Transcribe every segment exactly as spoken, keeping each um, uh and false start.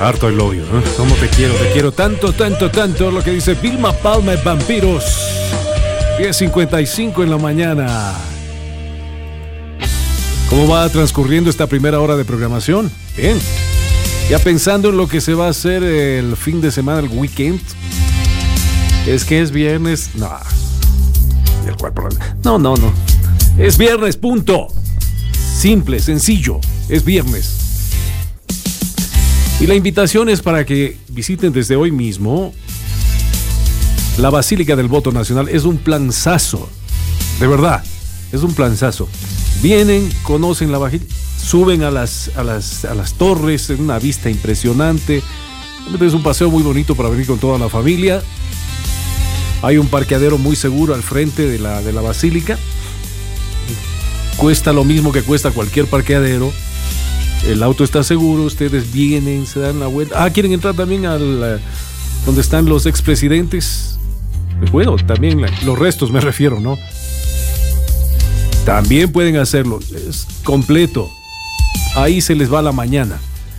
Harto I love you, ¿eh? Cómo te quiero, te quiero tanto, tanto, tanto. Lo que dice Vilma Palma de Vampiros. diez cincuenta y cinco en la mañana. ¿Cómo va transcurriendo esta primera hora de programación? Bien. Ya pensando en lo que se va a hacer el fin de semana, el weekend. Es que es viernes. No. El cuerpo. No, no, no. Es viernes, punto. Simple, sencillo. Es viernes. Y la invitación es para que visiten desde hoy mismo la Basílica del Voto Nacional. Es un planzazo. De verdad. Es un planzazo. Vienen, conocen la Basílica, suben a las, a las, a las torres, en una vista impresionante. Es un paseo muy bonito para venir con toda la familia. Hay un parqueadero muy seguro al frente de la, de la Basílica. Cuesta lo mismo que cuesta cualquier parqueadero. El auto está seguro, ustedes vienen, se dan la vuelta. Ah, ¿quieren entrar también al donde están los expresidentes? Bueno, también los restos me refiero, ¿no? También pueden hacerlo. Es completo. Ahí se les va la mañana.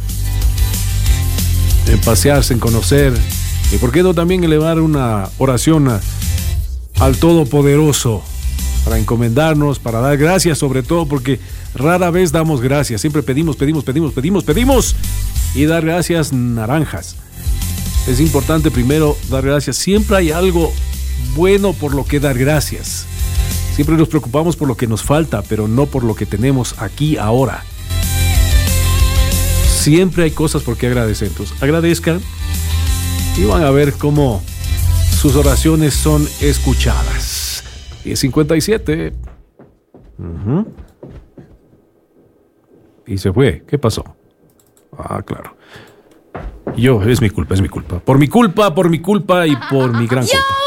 En pasearse, en conocer. Y por qué no también elevar una oración a, al Todopoderoso, para encomendarnos, para dar gracias, sobre todo porque rara vez damos gracias. Siempre pedimos, pedimos, pedimos, pedimos, pedimos y dar gracias naranjas. Es importante primero dar gracias. Siempre hay algo bueno por lo que dar gracias. Siempre nos preocupamos por lo que nos falta, pero no por lo que tenemos aquí ahora. Siempre hay cosas por qué agradecer. Entonces, agradezcan y van a ver cómo sus oraciones son escuchadas. diez cincuenta y siete. Uh-huh. Y se fue. ¿Qué pasó? Ah, claro. Yo, es mi culpa, es mi culpa. Por mi culpa, por mi culpa y por mi gran culpa.